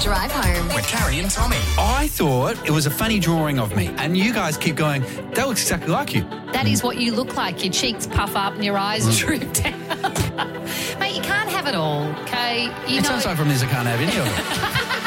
Drive home. With Carrie and Tommy. I thought it was a funny drawing of me, and you guys keep going, that looks exactly like you. That is what you look like. Your cheeks puff up and your eyes droop down. Mate, you can't have it all, okay? It sounds like from this I can't have any of it.